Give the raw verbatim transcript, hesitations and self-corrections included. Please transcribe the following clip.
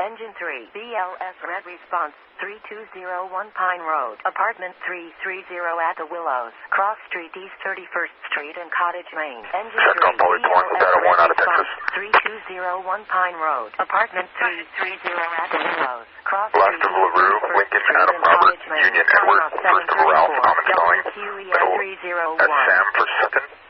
Engine three, B L S red response, three two zero one Pine Road, apartment three thirty at the Willows, Cross Street, East thirty-first Street and Cottage Lane. Engine Check three, on B L S Data red one out of response, Texas. three two zero one Pine Road, apartment three thirty at the Willows, Cross Last Street, of LaRue, East Lincoln, Street Adam and Robert, Cottage Lane. Union Edward, first of Ralph, common spelling, W Q E middle three zero S one. Sam for second.